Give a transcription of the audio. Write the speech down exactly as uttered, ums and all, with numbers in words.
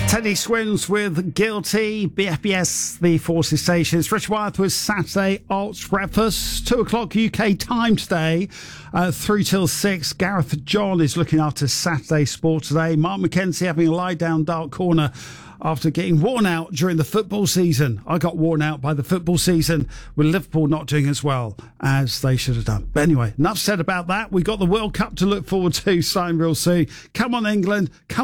Teddy Swims with Guilty, B F B S, the Forces Stations. Rich Wyeth with Saturday Arts Breakfast, two o'clock U K time today, uh, three till six. Gareth John is looking after Saturday Sport today. Mark McKenzie having a lie down dark corner after getting worn out during the football season. I got worn out by the football season with Liverpool not doing as well as they should have done. But anyway, enough said about that. We've got the World Cup to look forward to starting real soon. Come on, England. Come